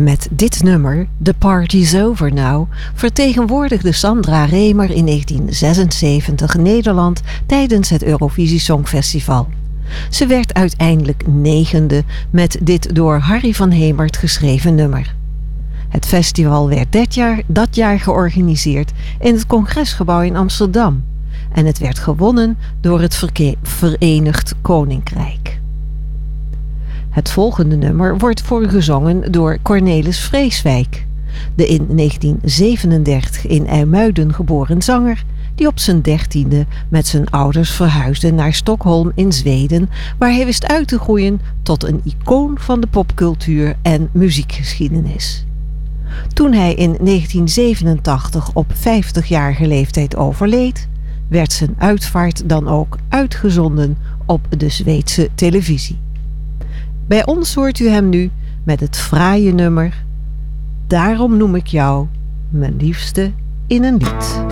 Met dit nummer, The Party's Over Now, vertegenwoordigde Sandra Remer in 1976 Nederland tijdens het Eurovisie Songfestival. Ze werd uiteindelijk 9e met dit door Harry van Hemert geschreven nummer. Het festival werd dat jaar georganiseerd in het Congresgebouw in Amsterdam en het werd gewonnen door het Verenigd Koninkrijk. Het volgende nummer wordt voorgezongen door Cornelis Vreeswijk, de in 1937 in IJmuiden geboren zanger, die op zijn 13e met zijn ouders verhuisde naar Stockholm in Zweden, waar hij wist uit te groeien tot een icoon van de popcultuur en muziekgeschiedenis. Toen hij in 1987 op 50-jarige leeftijd overleed, werd zijn uitvaart dan ook uitgezonden op de Zweedse televisie. Bij ons hoort u hem nu met het fraaie nummer Daarom noem ik jou mijn liefste in een lied.